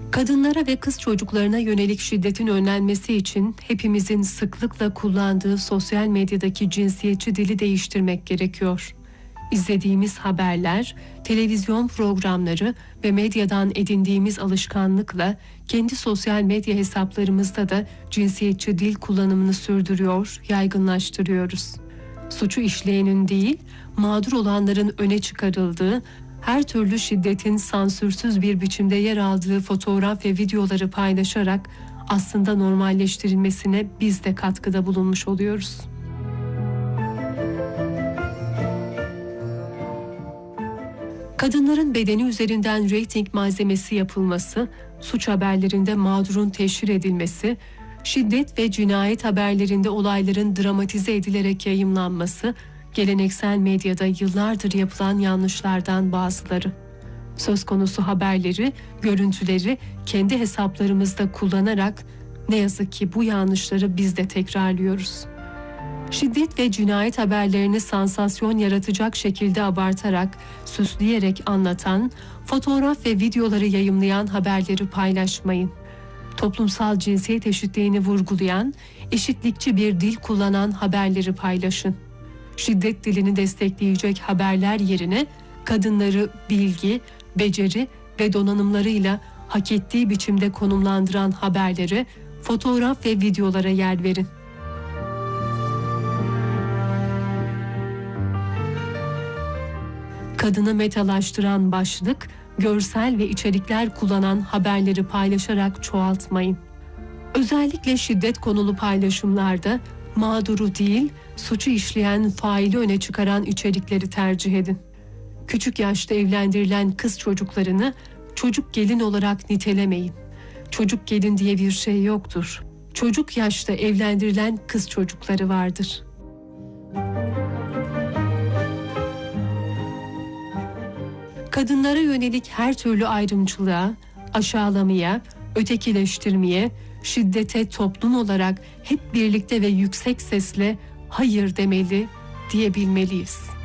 Kadınlara ve kız çocuklarına yönelik şiddetin önlenmesi için hepimizin sıklıkla kullandığı sosyal medyadaki cinsiyetçi dili değiştirmek gerekiyor. İzlediğimiz haberler, televizyon programları ve medyadan edindiğimiz alışkanlıkla kendi sosyal medya hesaplarımızda da cinsiyetçi dil kullanımını sürdürüyor, yaygınlaştırıyoruz. Suçu işleyenin değil, mağdur olanların öne çıkarıldığı, her türlü şiddetin sansürsüz bir biçimde yer aldığı fotoğraf ve videoları paylaşarak aslında normalleştirilmesine biz de katkıda bulunmuş oluyoruz. Kadınların bedeni üzerinden reyting malzemesi yapılması, suç haberlerinde mağdurun teşhir edilmesi, şiddet ve cinayet haberlerinde olayların dramatize edilerek yayımlanması, geleneksel medyada yıllardır yapılan yanlışlardan bazıları. Söz konusu haberleri, görüntüleri kendi hesaplarımızda kullanarak ne yazık ki bu yanlışları biz de tekrarlıyoruz. Şiddet ve cinayet haberlerini sansasyon yaratacak şekilde abartarak, süsleyerek anlatan, fotoğraf ve videoları yayımlayan haberleri paylaşmayın. Toplumsal cinsiyet eşitliğini vurgulayan, eşitlikçi bir dil kullanan haberleri paylaşın. Şiddet dilini destekleyecek haberler yerine kadınları bilgi, beceri ve donanımlarıyla hak ettiği biçimde konumlandıran haberleri, fotoğraf ve videolara yer verin. Kadını metalaştıran başlık, görsel ve içerikler kullanan haberleri paylaşarak çoğaltmayın. Özellikle şiddet konulu paylaşımlarda mağduru değil, suçu işleyen faili öne çıkaran içerikleri tercih edin. Küçük yaşta evlendirilen kız çocuklarını çocuk gelin olarak nitelemeyin. Çocuk gelin diye bir şey yoktur. Çocuk yaşta evlendirilen kız çocukları vardır. Kadınlara yönelik her türlü ayrımcılığa, aşağılamaya, ötekileştirmeye, şiddete toplum olarak hep birlikte ve yüksek sesle hayır demeli, diyebilmeliyiz.